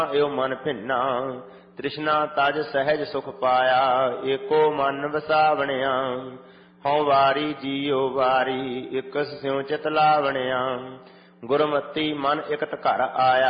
ਏਉ ਮਨ ਭਿੰਨਾ ਤ੍ਰਿਸ਼ਨਾ ਤਜ ਸਹਿਜ ਸੁਖ ਪਾਇਆ ਏਕੋ ਮਨ ਵਸਾਵਣਿਆ ਹਉ ਵਾਰੀ ਜੀਉ ਵਾਰੀ ਇਕਸ ਸਿਉ ਚਿਤ ਲਾਵਣਿਆ ਗੁਰਮਤੀ ਮਨ ਇਕਤ ਘਰ ਆਇਆ